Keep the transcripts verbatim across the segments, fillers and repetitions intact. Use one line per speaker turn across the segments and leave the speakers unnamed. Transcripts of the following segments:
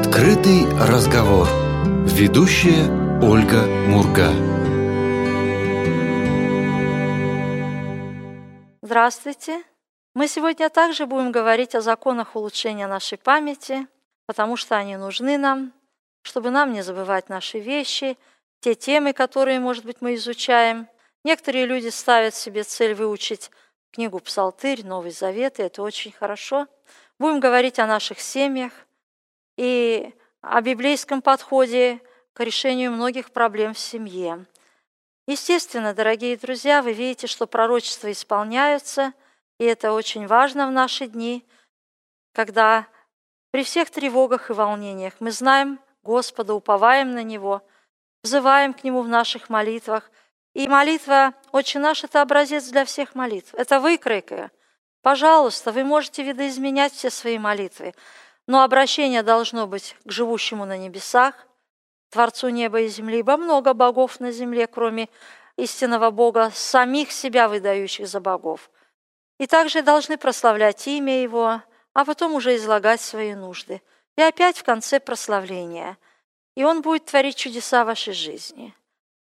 Открытый разговор. Ведущая Ольга Мурга.
Здравствуйте! Мы сегодня также будем говорить о законах улучшения нашей памяти, потому что они нужны нам, чтобы нам не забывать наши вещи, те темы, которые, может быть, мы изучаем. Некоторые люди ставят себе цель выучить книгу «Псалтырь», Новый Завет, и это очень хорошо. Будем говорить о наших семьях и о библейском подходе к решению многих проблем в семье. Естественно, дорогие друзья, вы видите, что пророчества исполняются, и это очень важно в наши дни, когда при всех тревогах и волнениях мы знаем Господа, уповаем на Него, взываем к Нему в наших молитвах. И молитва «Отче наш» – это образец для всех молитв, это выкройка. Пожалуйста, вы можете видоизменять все свои молитвы, но обращение должно быть к живущему на небесах, Творцу неба и земли, ибо много богов на земле, кроме истинного Бога, самих себя выдающих за богов. И также должны прославлять имя Его, а потом уже излагать свои нужды. И опять в конце прославления. И Он будет творить чудеса в вашей жизни.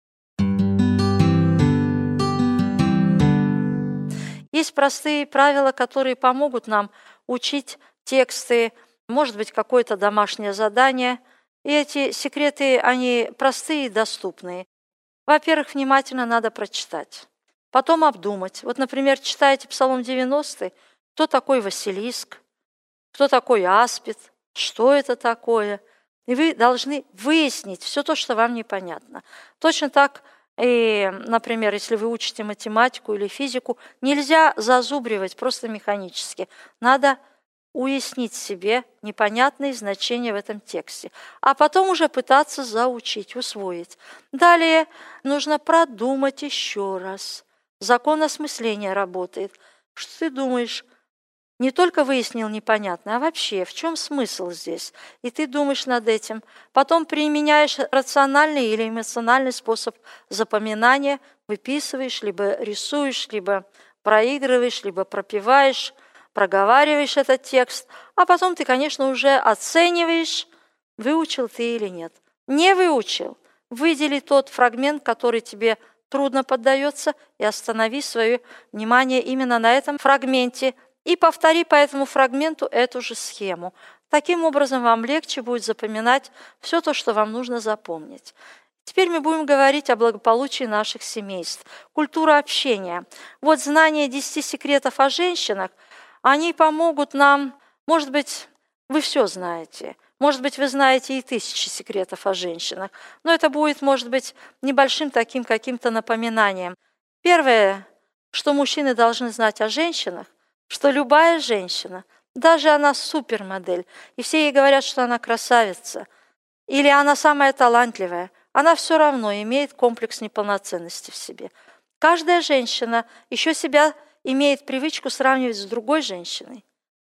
Есть простые правила, которые помогут нам учить тексты, может быть, какое-то домашнее задание. И эти секреты, они простые и доступные. Во-первых, внимательно надо прочитать, потом обдумать. Вот, например, читаете Псалом девяностый, кто такой Василиск, кто такой Аспид, что это такое. И вы должны выяснить все то, что вам непонятно. Точно так и, например, если вы учите математику или физику, нельзя зазубривать просто механически. Надо уяснить себе непонятные значения в этом тексте, а потом уже пытаться заучить, усвоить. Далее нужно продумать еще раз. Закон осмысления работает. Что ты думаешь? Не только выяснил непонятно, а вообще, в чем смысл здесь? И ты думаешь над этим. Потом применяешь рациональный или эмоциональный способ запоминания, выписываешь, либо рисуешь, либо проигрываешь, либо пропеваешь, проговариваешь этот текст, а потом ты, конечно, уже оцениваешь, выучил ты или нет. Не выучил. Выдели тот фрагмент, который тебе трудно поддается, и останови свое внимание именно на этом фрагменте, и повтори по этому фрагменту эту же схему. Таким образом, вам легче будет запоминать все то, что вам нужно запомнить. Теперь мы будем говорить о благополучии наших семейств. Культура общения. Вот знание десяти секретов о женщинах, они помогут нам, может быть, вы все знаете, может быть, вы знаете и тысячи секретов о женщинах, но это будет, может быть, небольшим таким каким-то напоминанием. Первое, что мужчины должны знать о женщинах, что любая женщина, даже она супермодель, и все ей говорят, что она красавица, или она самая талантливая, она все равно имеет комплекс неполноценности в себе. Каждая женщина еще себя имеет привычку сравнивать с другой женщиной.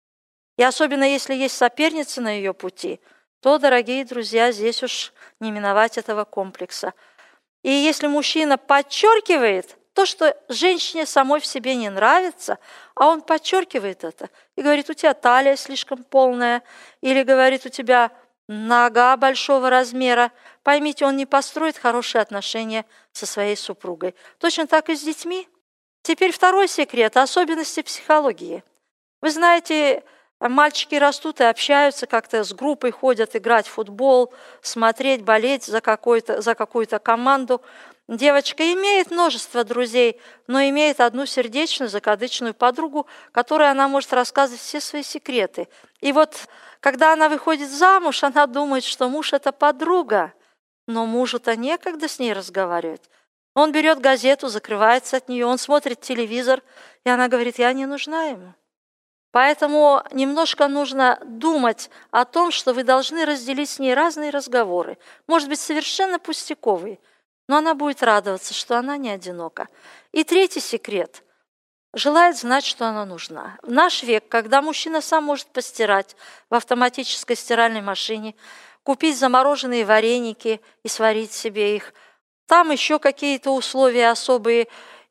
И особенно если есть соперница на ее пути, то, дорогие друзья, здесь уж не миновать этого комплекса. И если мужчина подчеркивает то, что женщине самой в себе не нравится, а он подчеркивает это и говорит, у тебя талия слишком полная, или говорит, у тебя нога большого размера, поймите, он не построит хорошие отношения со своей супругой. Точно так и с детьми. Теперь второй секрет – особенности психологии. Вы знаете, мальчики растут и общаются как-то с группой, ходят играть в футбол, смотреть, болеть за, какой-то, за какую-то команду. Девочка имеет множество друзей, но имеет одну сердечную, закадычную подругу, которой она может рассказывать все свои секреты. И вот, когда она выходит замуж, она думает, что муж – это подруга, но мужу-то некогда с ней разговаривать. Он берет газету, закрывается от нее, он смотрит телевизор, и она говорит, я не нужна ему. Поэтому немножко нужно думать о том, что вы должны разделить с ней разные разговоры, может быть, совершенно пустяковые, но она будет радоваться, что она не одинока. И третий секрет – желает знать, что она нужна. В наш век, когда мужчина сам может постирать в автоматической стиральной машине, купить замороженные вареники и сварить себе их, там еще какие-то условия особые,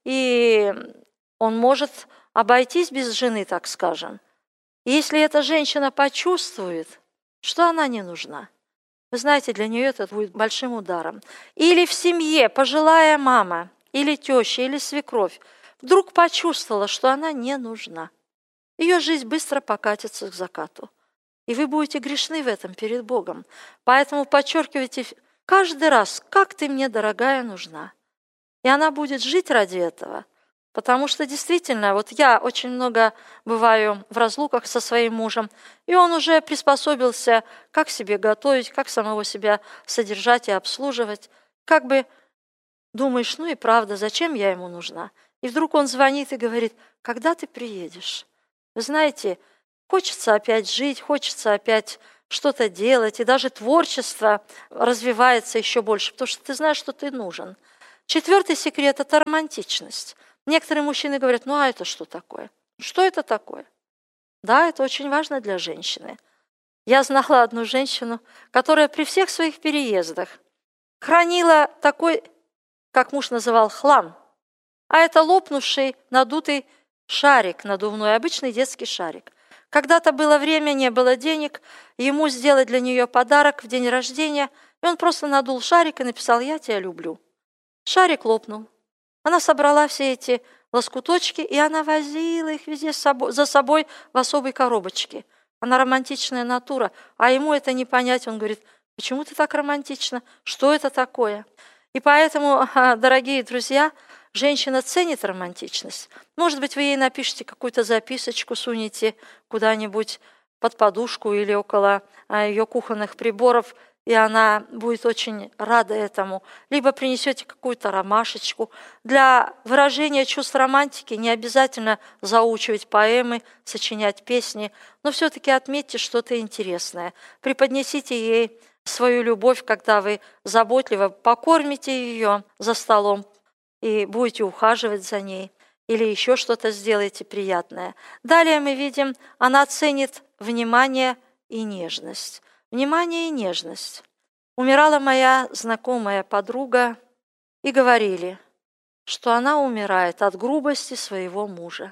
и он может обойтись без жены, так скажем. И если эта женщина почувствует, что она не нужна, Вы знаете, для нее это будет большим ударом. Или в семье пожилая мама, или теща, или свекровь вдруг почувствовала, что она не нужна. Ее жизнь быстро покатится к закату. И вы будете грешны в этом перед Богом. Поэтому подчеркивайте каждый раз, как ты мне, дорогая, нужна. И она будет жить ради этого. Потому что действительно, вот я очень много бываю в разлуках со своим мужем, и он уже приспособился, как себе готовить, как самого себя содержать и обслуживать. Как бы думаешь, ну и правда, зачем я ему нужна? И вдруг он звонит и говорит, когда ты приедешь? Вы знаете, хочется опять жить, хочется опять что-то делать, и даже творчество развивается еще больше, потому что ты знаешь, что ты нужен. Четвертый секрет – это романтичность. Некоторые мужчины говорят, ну а это что такое? Что это такое? Да, это очень важно для женщины. Я знала одну женщину, которая при всех своих переездах хранила такой, как муж называл, хлам. А это лопнувший, надутый шарик надувной, обычный детский шарик. Когда-то было время, не было денег, ему сделать для нее подарок в день рождения, и он просто надул шарик и написал «Я тебя люблю». Шарик лопнул. Она собрала все эти лоскуточки, и она возила их везде за собой в особой коробочке. Она романтичная натура, а ему это не понять. Он говорит, почему ты так романтична? Что это такое? И поэтому, дорогие друзья, женщина ценит романтичность. Может быть, вы ей напишите какую-то записочку, сунете куда-нибудь под подушку или около ее кухонных приборов, и она будет очень рада этому. Либо принесете какую-то ромашечку. Для выражения чувств романтики не обязательно заучивать поэмы, сочинять песни, но все-таки отметьте что-то интересное. Преподнесите ей свою любовь, когда вы заботливо покормите ее за столом и будете ухаживать за ней, или еще что-то сделаете приятное. Далее мы видим, она ценит внимание и нежность. Внимание и нежность. Умирала моя знакомая подруга, и говорили, что она умирает от грубости своего мужа.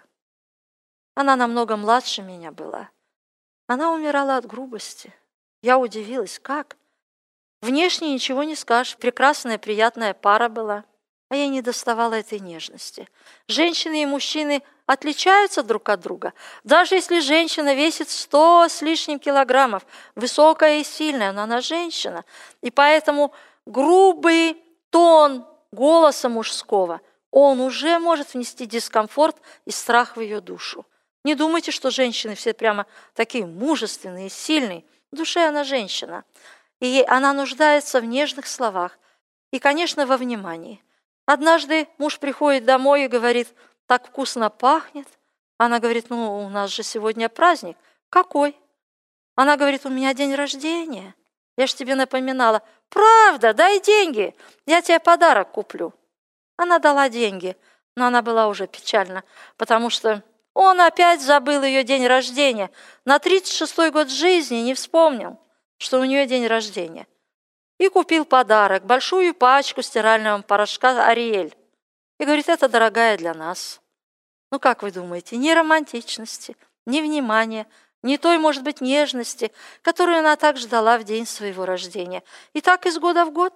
Она намного младше меня была. Она умирала от грубости. Я удивилась, как? Внешне ничего не скажешь, прекрасная, приятная пара была, а ей не доставало этой нежности. Женщины и мужчины отличаются друг от друга. Даже если женщина весит сто с лишним килограммов, высокая и сильная, но она женщина. И поэтому грубый тон голоса мужского, он уже может внести дискомфорт и страх в ее душу. Не думайте, что женщины все прямо такие мужественные, сильные. В душе она женщина. И она нуждается в нежных словах. И, конечно, во внимании. Однажды муж приходит домой и говорит, так вкусно пахнет. Она говорит, ну, у нас же сегодня праздник. Какой? Она говорит, у меня день рождения. Я ж тебе напоминала. Правда, дай деньги, я тебе подарок куплю. Она дала деньги, но она была уже печальна, потому что он опять забыл ее день рождения. На тридцать шестой год жизни не вспомнил, что у нее день рождения. И купил подарок, большую пачку стирального порошка «Ариэль». И говорит, это дорогая для нас. Ну, как вы думаете, ни романтичности, ни внимания, ни той, может быть, нежности, которую она так ждала в день своего рождения. И так из года в год.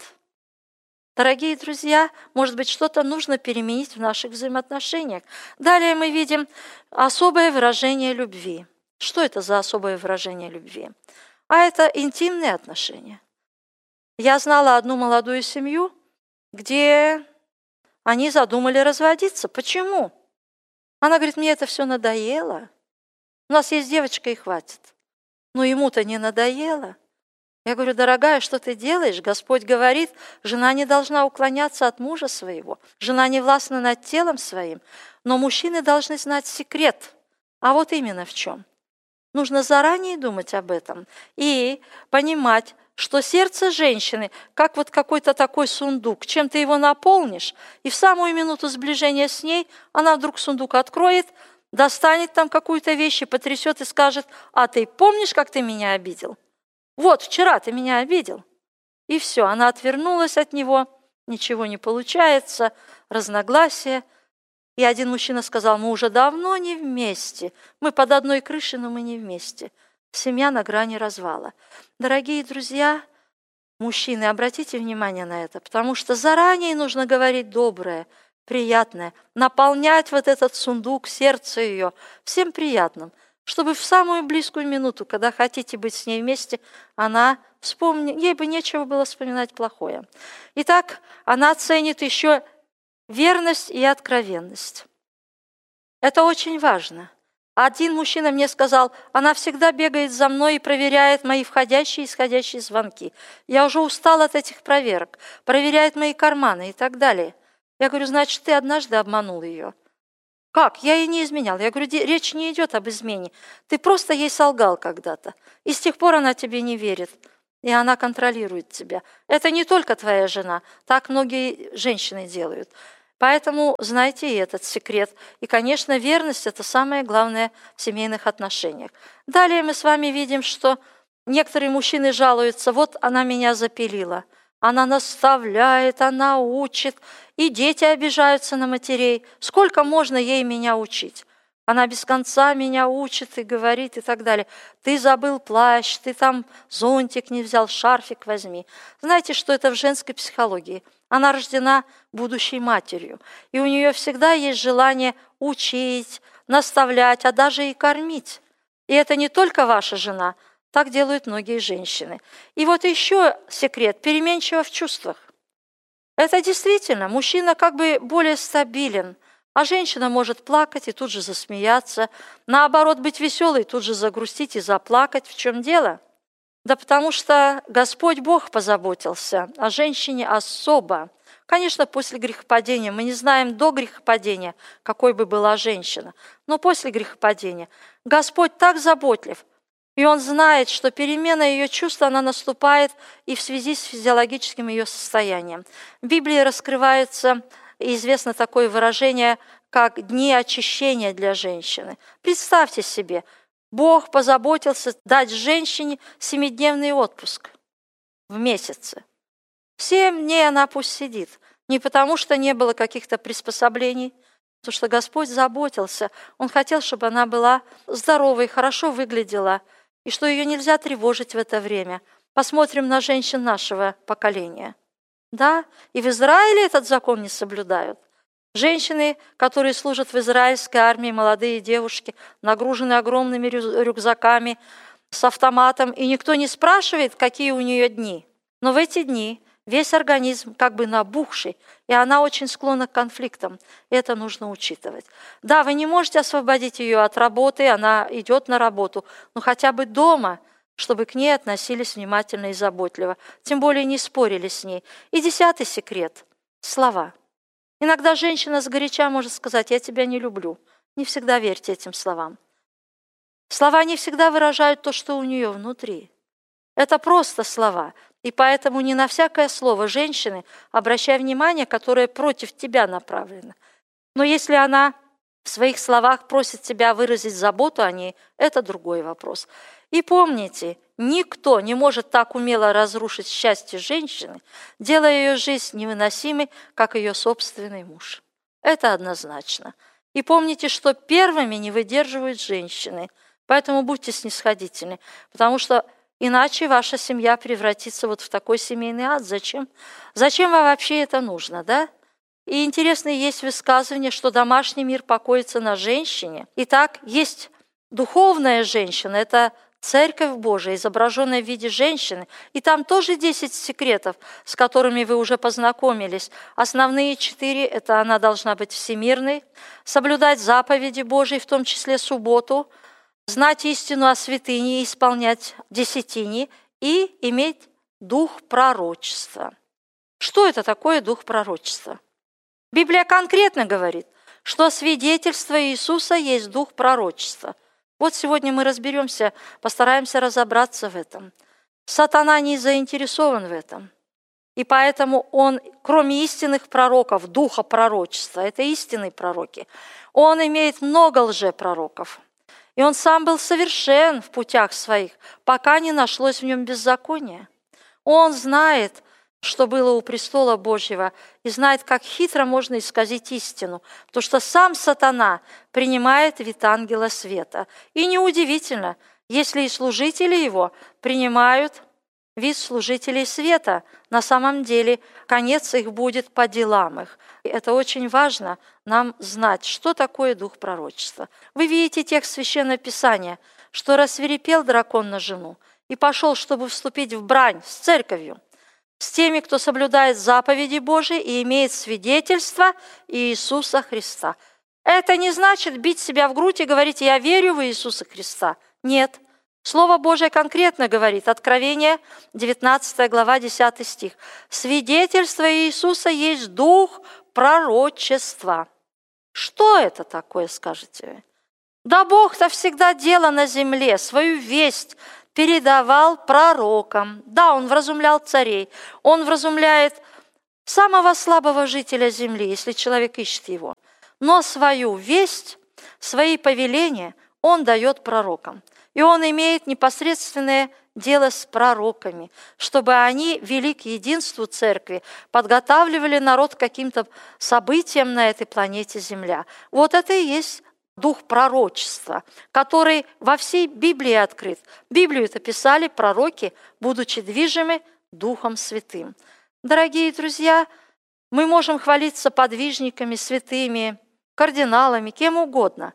Дорогие друзья, может быть, что-то нужно переменить в наших взаимоотношениях. Далее мы видим особое выражение любви. Что это за особое выражение любви? А это интимные отношения. Я знала одну молодую семью, где они задумали разводиться. Почему? Она говорит, мне это все надоело. У нас есть девочка, и хватит. Но ему-то не надоело. Я говорю, дорогая, что ты делаешь? Господь говорит, жена не должна уклоняться от мужа своего. Жена не властна над телом своим. Но мужчины должны знать секрет. А вот именно в чем. Нужно заранее думать об этом и понимать, что сердце женщины, как вот какой-то такой сундук, чем ты его наполнишь, и в самую минуту сближения с ней она вдруг сундук откроет, достанет там какую-то вещь и потрясет и скажет, а ты помнишь, как ты меня обидел? Вот, вчера ты меня обидел. И все, она отвернулась от него, ничего не получается, разногласия. И один мужчина сказал, мы уже давно не вместе, мы под одной крышей, но мы не вместе. Семья на грани развала. Дорогие друзья, Мужчины, обратите внимание на это, потому что заранее нужно говорить доброе, приятное, наполнять вот этот сундук, сердце ее всем приятным, чтобы в самую близкую минуту, когда хотите быть с ней вместе, она вспомнила, ей бы нечего было вспоминать плохое. Итак, она ценит еще верность и откровенность. Это очень важно. Один мужчина мне сказал, она всегда бегает за мной и проверяет мои входящие и исходящие звонки. Я уже устал от этих проверок, проверяет мои карманы и так далее. Я говорю, значит, ты однажды обманул ее. Как? Я ей не изменял. Я говорю, речь не идет об измене. Ты просто ей солгал когда-то. И с тех пор она тебе не верит. И она контролирует тебя. Это не только твоя жена. Так многие женщины делают. Поэтому знайте и этот секрет. И, конечно, верность – это самое главное в семейных отношениях. Далее мы с вами видим, что некоторые мужчины жалуются, вот она меня запилила. Она наставляет, она учит, и дети обижаются на матерей. Сколько можно ей меня учить? Она без конца меня учит и говорит и так далее. Ты забыл плащ, ты там зонтик не взял, шарфик возьми. Знаете, что это в женской психологии? Она рождена будущей матерью, и у нее всегда есть желание учить, наставлять, а даже и кормить. И это не только ваша жена, так делают многие женщины. И вот еще секрет – переменчиво в чувствах. Это действительно, мужчина как бы более стабилен, а женщина может плакать и тут же засмеяться, наоборот, быть веселой, тут же загрустить и заплакать. В чем дело? Да потому что Господь Бог позаботился о женщине особо. Конечно, после грехопадения, мы не знаем до грехопадения, какой бы была женщина, но после грехопадения Господь так заботлив, и Он знает, что перемена ее чувств, она наступает и в связи с физиологическим ее состоянием. В Библии раскрывается, известно такое выражение, как дни очищения для женщины. Представьте себе, Бог позаботился дать женщине семидневный отпуск в месяце. Семь дней она пусть сидит. Не потому, что не было каких-то приспособлений, потому что Господь заботился. Он хотел, чтобы она была здоровой, хорошо выглядела, и что ее нельзя тревожить в это время. Посмотрим на женщин нашего поколения. Да, и в Израиле этот закон не соблюдают. Женщины, которые служат в израильской армии, молодые девушки, нагружены огромными рюкзаками с автоматом, и никто не спрашивает, какие у нее дни. Но в эти дни весь организм как бы набухший, и она очень склонна к конфликтам. Это нужно учитывать. Да, вы не можете освободить ее от работы, она идет на работу, но хотя бы дома, чтобы к ней относились внимательно и заботливо, тем более не спорили с ней. И десятый секрет – слова. Иногда женщина сгоряча может сказать: «Я тебя не люблю». Не всегда верьте этим словам. Слова не всегда выражают то, что у нее внутри. Это просто слова. И поэтому не на всякое слово женщины обращай внимание, которое против тебя направлено. Но если она в своих словах просит тебя выразить заботу о ней, это другой вопрос. И помните, никто не может так умело разрушить счастье женщины, делая ее жизнь невыносимой, как ее собственный муж. Это однозначно. И помните, что первыми не выдерживают женщины, поэтому будьте снисходительны, потому что иначе ваша семья превратится вот в такой семейный ад. Зачем? Зачем вам вообще это нужно, да? И интересно, есть высказывание, что домашний мир покоится на женщине. Итак, есть духовная женщина, это Церковь Божия, изображенная в виде женщины, и там тоже десять секретов, с которыми вы уже познакомились. Основные четыре – это она должна быть всемирной, соблюдать заповеди Божьи, в том числе субботу, знать истину о святыне и исполнять десятини, и иметь дух пророчества. Что это такое дух пророчества? Библия конкретно говорит, что свидетельство Иисуса есть дух пророчества. Вот сегодня мы разберемся, постараемся разобраться в этом. Сатана не заинтересован в этом. И поэтому он, кроме истинных пророков, духа пророчества, это истинные пророки, он имеет много лжепророков. И он сам был совершен в путях своих, пока не нашлось в нем беззакония. Он знает, что было у престола Божьего, и знает, как хитро можно исказить истину, потому что сам сатана принимает вид ангела света. И неудивительно, если и служители его принимают вид служителей света. На самом деле конец их будет по делам их. И это очень важно нам знать, что такое дух пророчества. Вы видите текст Священного Писания, что рассвирепел дракон на жену и пошел, чтобы вступить в брань с церковью, с теми, кто соблюдает заповеди Божии и имеет свидетельство Иисуса Христа. Это не значит бить себя в грудь и говорить: «Я верю в Иисуса Христа». Нет. Слово Божие конкретно говорит, Откровение, девятнадцатая глава, десятый стих. «Свидетельство Иисуса есть дух пророчества». Что это такое, скажете вы? Да Бог-то всегда дело на земле, свою весть передавал пророкам. Да, Он вразумлял царей, Он вразумляет самого слабого жителя земли, если человек ищет его. Но свою весть, свои повеления Он дает пророкам. И Он имеет непосредственное дело с пророками, чтобы они вели к единству церкви, подготавливали народ к каким-то событиям на этой планете Земля. Вот это и есть дух пророчества, который во всей Библии открыт. Библию-то писали пророки, будучи движимы Духом Святым. Дорогие друзья, мы можем хвалиться подвижниками, святыми, кардиналами, кем угодно,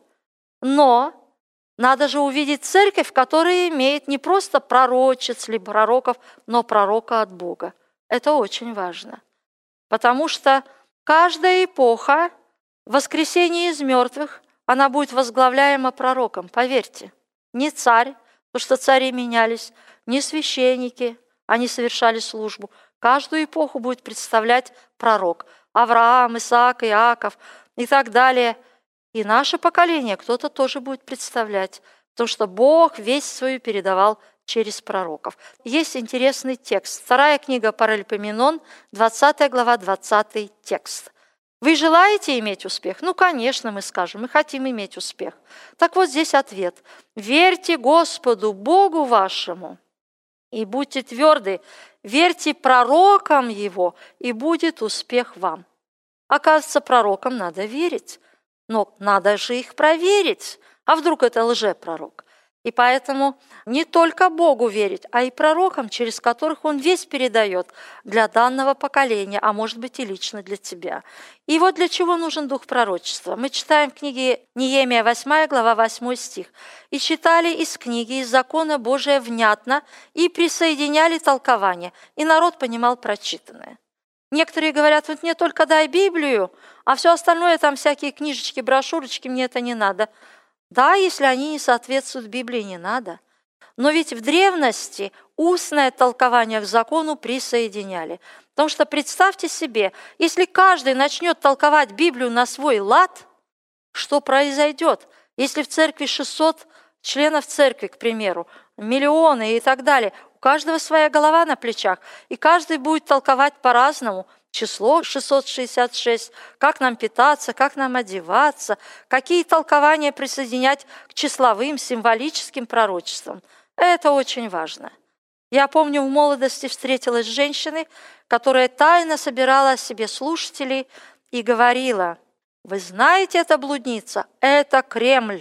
но надо же увидеть церковь, которая имеет не просто пророчиц или пророков, но пророка от Бога. Это очень важно, потому что каждая эпоха воскресения из мертвых, она будет возглавляема пророком, поверьте. Не царь, потому что цари менялись, не священники, они совершали службу. Каждую эпоху будет представлять пророк. Авраам, Исаак, Иаков и так далее. И наше поколение кто-то тоже будет представлять, потому что Бог весть свою передавал через пророков. Есть интересный текст. Вторая книга Паралипоменон, двадцатая глава, двадцатый текст. Вы желаете иметь успех? Ну, конечно, мы скажем, мы хотим иметь успех. Так вот здесь ответ. Верьте Господу, Богу вашему, и будьте тверды, верьте пророкам Его, и будет успех вам. Оказывается, пророкам надо верить, но надо же их проверить. А вдруг это лжепророк? И поэтому не только Богу верить, а и пророкам, через которых Он весть передает для данного поколения, а может быть и лично для тебя. И вот для чего нужен дух пророчества. Мы читаем в книге Неемия, восьмая глава, восьмой стих. «И читали из книги, из закона Божия внятно, и присоединяли толкование, и народ понимал прочитанное». Некоторые говорят: вот мне только дай Библию, а все остальное, там всякие книжечки, брошюрочки, мне это не надо. Да, если они не соответствуют Библии, не надо. Но ведь в древности устное толкование к закону присоединяли. Потому что представьте себе, если каждый начнет толковать Библию на свой лад, что произойдет? Если в церкви шестьсот членов церкви, к примеру, миллионы и так далее, у каждого своя голова на плечах, и каждый будет толковать по-разному, число шестьсот шестьдесят шесть, как нам питаться, как нам одеваться, какие толкования присоединять к числовым, символическим пророчествам. Это очень важно. Я помню, в молодости встретилась с женщиной, которая тайно собирала себе слушателей и говорила: вы знаете, эта блудница, это Кремль.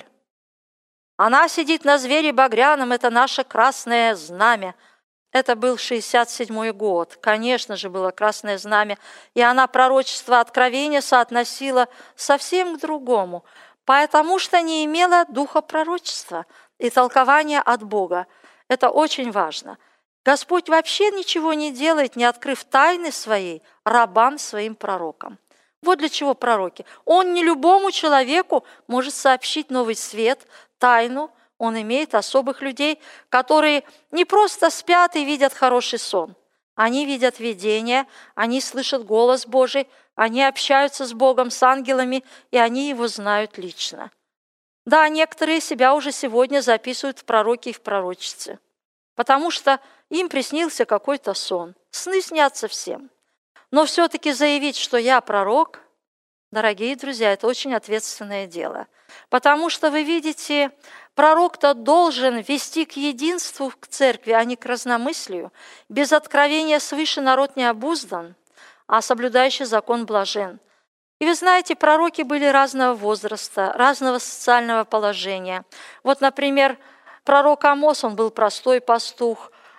Она сидит на звере багряном, это наше красное знамя. Это был шестьдесят седьмой год, конечно же, было красное знамя, и она пророчество откровения соотносила совсем к другому, потому что не имела духа пророчества и толкования от Бога. Это очень важно. Господь вообще ничего не делает, не открыв тайны своей рабам, своим пророкам. Вот для чего пророки. Он не любому человеку может сообщить новый свет, тайну. Он имеет особых людей, которые не просто спят и видят хороший сон. Они видят видения, они слышат голос Божий, они общаются с Богом, с ангелами, и они Его знают лично. Да, некоторые себя уже сегодня записывают в пророки и в пророчицы, потому что им приснился какой-то сон. Сны снятся всем. Но все-таки заявить, что я пророк, дорогие друзья, это очень ответственное дело. Потому что, вы видите, пророк-то должен вести к единству к церкви, а не к разномыслию. Без откровения свыше народ не обуздан, а соблюдающий закон блажен. И вы знаете, пророки были разного возраста, разного социального положения. Вот, например, пророк Амос, он был простой пастух,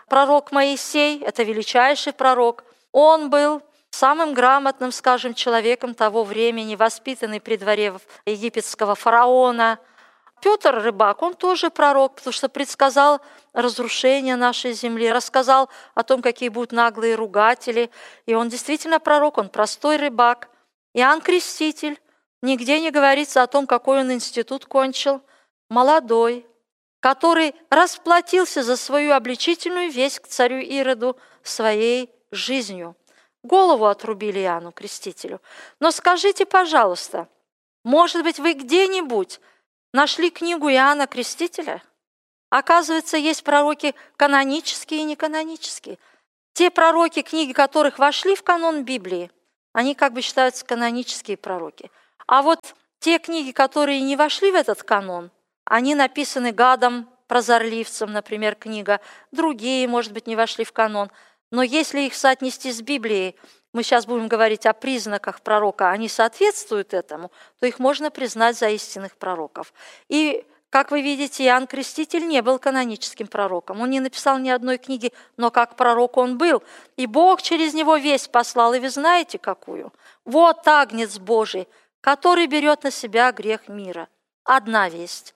Пророк Моисей – это величайший пророк. Он был самым грамотным, скажем, человеком того времени, воспитанный при дворе египетского фараона. Петр Рыбак, он тоже пророк, потому что предсказал разрушение нашей земли, рассказал о том, какие будут наглые ругатели. И он действительно пророк, он простой рыбак. Иоанн Креститель, нигде не говорится о том, какой он институт кончил. Молодой, который расплатился за свою обличительную весть к царю Ироду своей жизнью. Голову отрубили Иоанну Крестителю. Но скажите, пожалуйста, может быть, вы где-нибудь нашли книгу Иоанна Крестителя? Оказывается, есть пророки канонические и неканонические. Те пророки, книги которых вошли в канон Библии, они как бы считаются канонические пророки. А вот те книги, которые не вошли в этот канон, они написаны гадом, прозорливцем, например, книга. Другие, может быть, не вошли в канон. Но если их соотнести с Библией, мы сейчас будем говорить о признаках пророка, они соответствуют этому, то их можно признать за истинных пророков. И, как вы видите, Иоанн Креститель не был каноническим пророком. Он не написал ни одной книги, но как пророк он был. И Бог через него весть послал. И вы знаете, какую? Вот Агнец Божий, который берет на себя грех мира. Одна весть.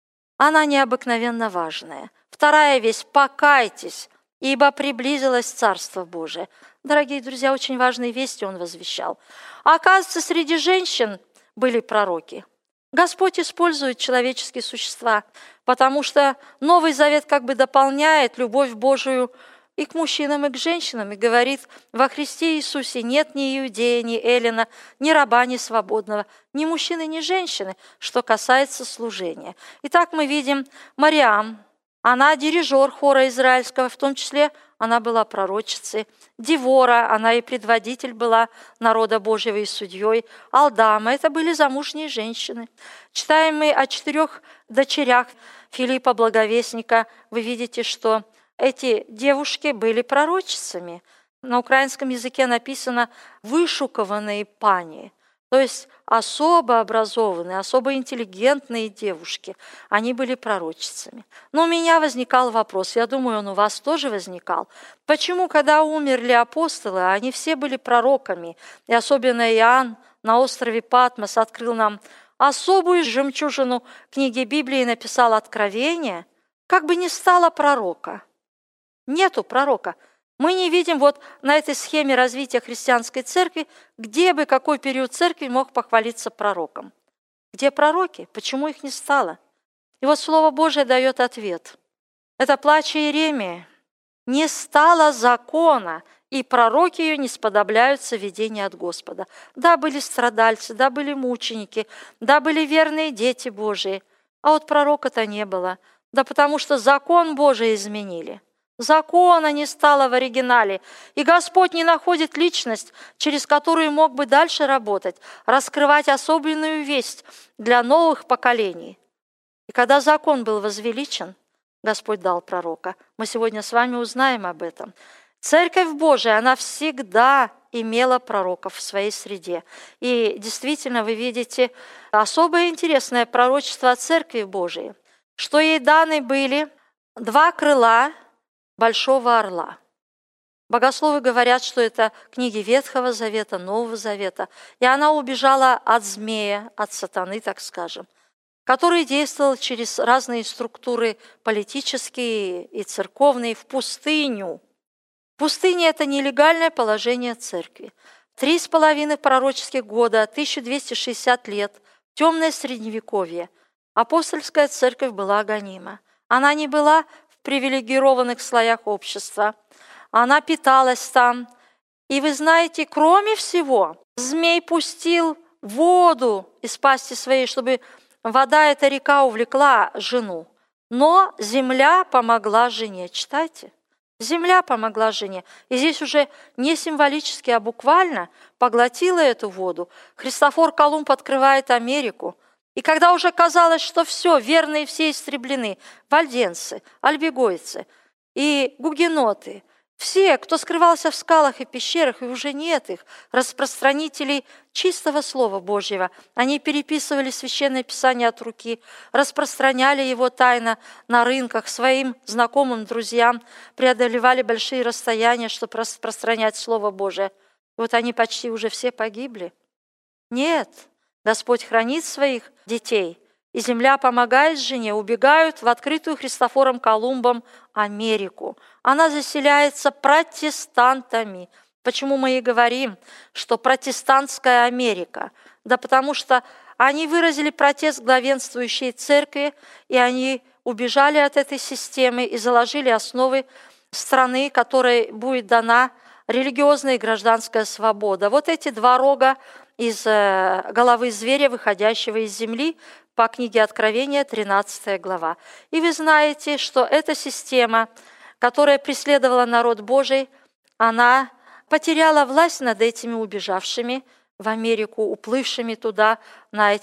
Она необыкновенно важная. Вторая весть – покайтесь, ибо приблизилось Царство Божие. Дорогие друзья, очень важные вести он возвещал. А оказывается, среди женщин были пророки. Господь использует человеческие существа, потому что Новый Завет как бы дополняет любовь Божию и к мужчинам, и к женщинам, и говорит: во Христе Иисусе нет ни иудея, ни эллина, ни раба, ни свободного, ни мужчины, ни женщины, что касается служения. Итак, мы видим Мариам, она дирижер хора израильского, в том числе она была пророчицей. Девора, она и предводитель была народа Божьего и судьей. Алдама, это были замужние женщины. Читаем мы о четырех дочерях Филиппа Благовестника. Вы видите, что эти девушки были пророчицами. На украинском языке написано «вышукованные пани», то есть особо образованные, особо интеллигентные девушки. Они были пророчицами. Но у меня возникал вопрос, я думаю, он у вас тоже возникал. Почему, когда умерли апостолы, они все были пророками, и особенно Иоанн на острове Патмос открыл нам особую жемчужину книги Библии и написал Откровение, как бы не стало пророка. Нету пророка. Мы не видим вот на этой схеме развития христианской церкви, где бы какой период церкви мог похвалиться пророком. Где пророки? Почему их не стало? И вот Слово Божие дает ответ. Это плач Иеремии. Не стало закона, и пророки ее не сподобляются видения от Господа. Да, были страдальцы, да, были мученики, да, были верные дети Божии, а вот пророка-то не было. Да потому что закон Божий изменили. Закона не стало в оригинале, и Господь не находит личность, через которую мог бы дальше работать, раскрывать особенную весть для новых поколений. И когда закон был возвеличен, Господь дал пророка. Мы сегодня с вами узнаем об этом. Церковь Божия, она всегда имела пророков в своей среде. И действительно, вы видите особое интересное пророчество о Церкви Божией, что ей даны были два крыла большого орла. Богословы говорят, что это книги Ветхого Завета, Нового Завета. И она убежала от змея, от сатаны, так скажем, который действовал через разные структуры политические и церковные в пустыню. Пустыня – это нелегальное положение церкви. Три с половиной пророческих года, тысяча двести шестьдесят лет, темное средневековье. Апостольская церковь была гонима. Она не была привилегированных слоях общества. Она питалась там. И вы знаете, кроме всего, змей пустил воду из пасти своей, чтобы вода, эта река, увлекла жену. Но земля помогла жене. Читайте. Земля помогла жене. И здесь уже не символически, а буквально поглотила эту воду. Христофор Колумб открывает Америку. И когда уже казалось, что все, верные все истреблены, вальденцы, альбегойцы и гугеноты, Все, кто скрывался в скалах и пещерах, и уже нет их, распространителей чистого Слова Божьего. Они переписывали Священное Писание от руки, распространяли его тайно на рынках своим знакомым, друзьям, преодолевали большие расстояния, чтобы распространять Слово Божие. Вот они почти уже все погибли. Нет, Господь хранит своих детей, и земля помогает жене, убегают в открытую Христофором Колумбом Америку. Она заселяется протестантами. Почему мы и говорим, что протестантская Америка? Да потому что они выразили протест главенствующей церкви, и они убежали от этой системы и заложили основы страны, которой будет дана религиозная и гражданская свобода. Вот эти два рога из головы зверя, выходящего из земли, по книге Откровения, тринадцатая глава. И вы знаете, что эта система, которая преследовала народ Божий, она потеряла власть над этими убежавшими в Америку, уплывшими туда на